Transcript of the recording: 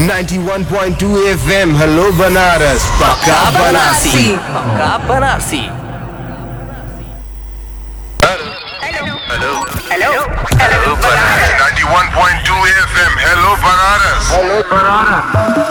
91.2 FM hello Banaras पक्का बनारसी पक्का Banarasi. Hello, Banaras 91.2 FM. Hello, Banaras.